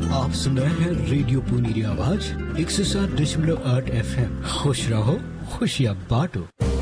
आप सुन रहे हैं रेडियो पुनीरी आवाज 107.8 FM। खुश रहो, खुशियाँ बांटो।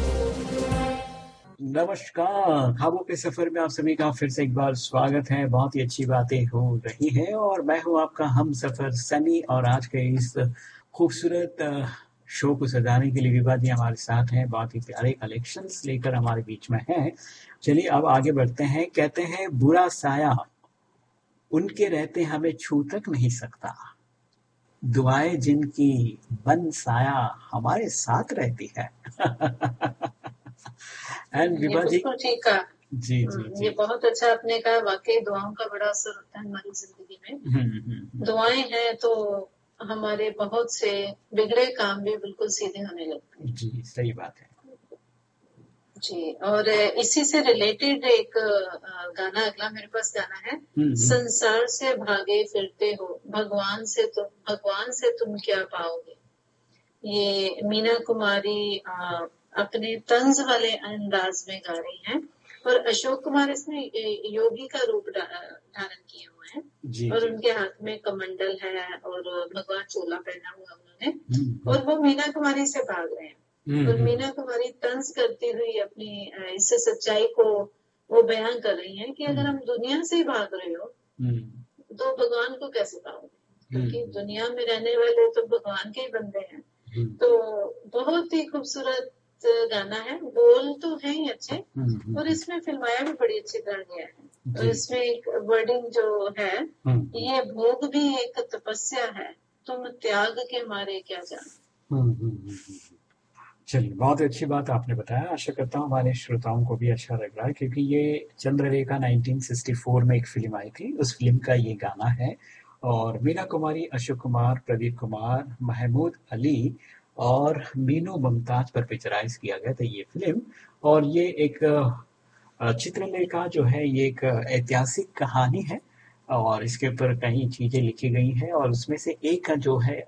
नमस्कार, ख्वाबों के सफर में आप सभी का फिर से एक बार स्वागत है। बहुत ही अच्छी बातें हो रही हैं और मैं हूँ आपका हम सफर सनी। और आज के इस खूबसूरत शो को सजाने के लिए विभा जी हमारे साथ हैं। बहुत ही प्यारे कलेक्शंस लेकर हमारे बीच में हैं। चलिए अब आगे बढ़ते हैं। कहते हैं बुरा साया उनके रहते हमें छू तक नहीं सकता, दुआएं जिनकी बन साया हमारे साथ रहती है। एंड ये विभा जी, बिल्कुल ठीक कहा। जी जी जी, ये बहुत अच्छा आपने कहा। वाकई दुआओं का बड़ा असर होता है हमारी जिंदगी में। दुआएं हैं तो हमारे बहुत से बिगड़े काम भी बिल्कुल सीधे होने लगते हैं। जी सही बात है जी। और इसी से रिलेटेड एक गाना, अगला मेरे पास गाना है। संसार से भागे फिरते हो, भगवान से तुम क्या पाओगे। ये मीना कुमारी अपने तंज वाले अंदाज में गा रही हैं और अशोक कुमार इसमें योगी का रूप धारण किए हुए हैं। और उनके हाथ में कमंडल है और भगवा चोला पहना हुआ उन्होंने। और वो मीना कुमारी से भाग रहे हैं। और मीना कुमारी तंज करती हुई अपनी इस सच्चाई को वो बयान कर रही हैं कि अगर हम दुनिया से ही भाग रहे हो तो भगवान को कैसे पाओगे, क्योंकि दुनिया में रहने वाले तो भगवान के ही बंदे हैं। तो बहुत ही खूबसूरत गाना है। बोल तो है ही अच्छे और इसमें फिल्माया भी बड़ी अच्छी तरह गया है। और इसमें एक वर्डिंग जो है, ये भोग भी एक तपस्या है, तुम त्याग के मारे क्या जान। चलिए, बहुत अच्छी बात आपने बताया। आशा करता हूँ हमारे श्रोताओं को भी अच्छा लग रहा है, क्योंकि ये चंद्रलेखा 1964 में एक फिल्म आई थी, उस फिल्म का ये गाना है। और मीना कुमारी, अशोक कुमार, प्रदीप कुमार, महमूद अली और मीनू मुमताज पर पिक्चराइज किया गया था ये फिल्म। और ये एक चित्रलेखा जो है ये एक ऐतिहासिक कहानी है और इसके ऊपर कई चीजें लिखी गई हैं और उसमें से एक जो है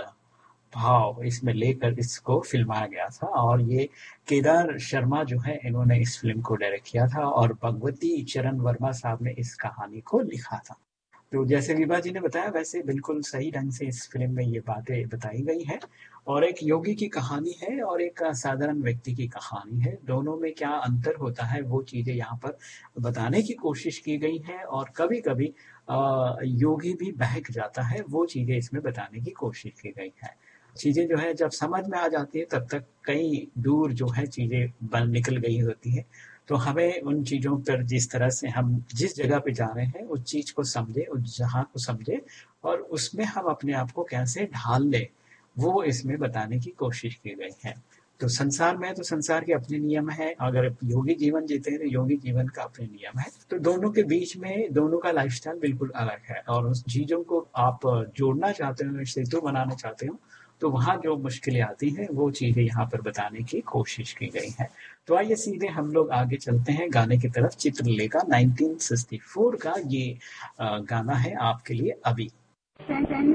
भाव इसमें लेकर इसको फिल्माया गया था। और ये केदार शर्मा जो है इन्होंने इस फिल्म को डायरेक्ट किया था और भगवती चरण वर्मा साहब ने इस कहानी को लिखा था। तो जैसे विभा जी ने बताया वैसे बिल्कुल सही ढंग से इस फिल्म में ये बातें बताई गई हैं। और एक योगी की कहानी है और एक साधारण व्यक्ति की कहानी है। दोनों में क्या अंतर होता है वो चीजें यहाँ पर बताने की कोशिश की गई है। और कभी कभी योगी भी बहक जाता है, वो चीजें इसमें बताने की कोशिश की गई है। चीजें जो है जब समझ में आ जाती है तब तक कई दूर जो है चीजें निकल गई होती है। तो हमें उन चीजों पर जिस तरह से हम जिस जगह पे जा रहे हैं उस चीज को समझे, उस जहां को समझे और उसमें हम अपने आप को कैसे ढाल ले, वो इसमें बताने की कोशिश की गई है। तो संसार में तो संसार के अपने नियम है, अगर योगी जीवन जीते हैं तो योगी जीवन का अपने नियम है। तो दोनों के बीच में दोनों का लाइफस्टाइल बिल्कुल अलग है और उस चीजों को आप जोड़ना चाहते हो, सेतु बनाना चाहते हो, तो वहां जो मुश्किलें आती हैं वो चीजें यहाँ पर बताने की कोशिश की गई है। तो आइए सीधे हम लोग आगे चलते हैं गाने की तरफ। चित्रलेखा 1964 का ये गाना है आपके लिए अभी।